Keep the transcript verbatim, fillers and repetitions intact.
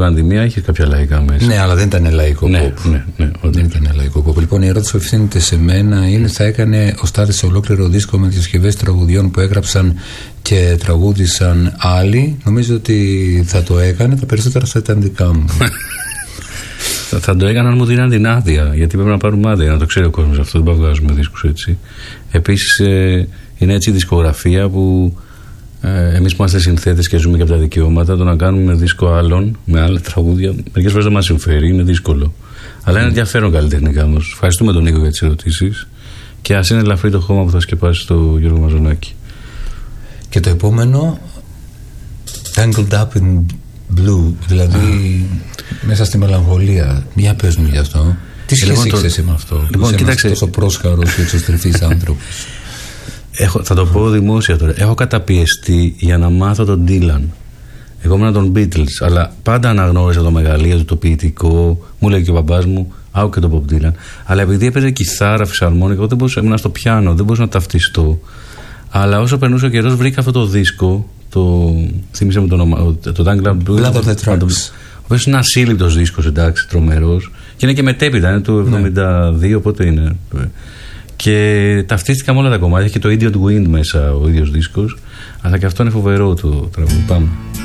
πανδημία είχε κάποια λαϊκά μέσα. Ναι, αλλά δεν ήταν λαϊκό ναι, pop. Ναι, ναι, δεν ήταν λαϊκό pop. Λοιπόν, η ερώτηση που ευθύνεται σε μένα είναι: θα έκανε ο Στάθης ολόκληρο δίσκο με διασκευές τραγουδιών που έγραψαν και τραγούδισαν άλλοι? Νομίζω ότι θα το έκανε. Τα περισσότερα θα ήταν δικά μου. θα, θα το έκανα αν μου δίναν την άδεια. Γιατί πρέπει να πάρουμε άδεια, να το ξέρει ο κόσμος αυτό. Δεν πάμε βγάζουμε δίσκους έτσι. Επίσης, ε, είναι έτσι η δισκογραφία που. Ε, εμείς που είμαστε συνθέτες και ζούμε και από τα δικαιώματα, το να κάνουμε δίσκο άλλων με άλλα τραγούδια, μερικές φορές δεν μας συμφέρει, είναι δύσκολο. Αλλά είναι ενδιαφέρον καλλιτεχνικά όμως. Ευχαριστούμε τον Νίκο για τις ερωτήσεις και ας είναι ελαφρύ το χώμα που θα σκεπάσει το Γιώργο Μαζονάκη. Και το επόμενο, Tangled Up in Blue, δηλαδή μέσα στη μελαγχολία. Για πες μου γι' αυτό. Τι σχέση λοιπόν, έχεις εσύ με αυτό? Λοιπόν, κοίταξε. Τόσο πρόσχαρος και εξωστρεφής άνθρωπος. Έχω, θα το πω δημόσια τώρα. Έχω καταπιεστεί για να μάθω τον Dylan. Εγώ ήμουν τον Beatles, αλλά πάντα αναγνώριζα το μεγαλείο του, το ποιητικό. Μου λέει και ο μπαμπάς μου, άκου και τον Bob Dylan. Αλλά επειδή έπαιζε κιθάρα, φυσαρμόνικα, εγώ δεν μπορούσα, ήμουν στο πιάνο, δεν μπορούσα να ταυτιστώ. Αλλά όσο περνούσε ο καιρός, βρήκα αυτό το δίσκο. Το. Θύμισε μου το όνομα. Το Tangled Up Blue. Blood of the Tracks. Ο οποίος είναι ασύλληπτος δίσκος, εντάξει, τρομερός. Και είναι και μετέπειτα, είναι του εβδομήντα δύο, πότε είναι. Και ταυτίστηκα με όλα τα κομμάτια και το Idiot Wind μέσα ο ίδιος δίσκος. Αλλά και αυτό είναι φοβερό το τραγούδι. Πάμε.